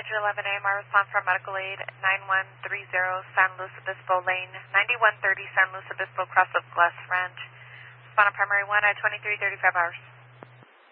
Badger 11 AMR, response from medical aid 9130 San Luis Obispo Lane, 9130 San Luis Obispo, cross of Glass Ranch. Respond on primary 1 at 23:35 hours.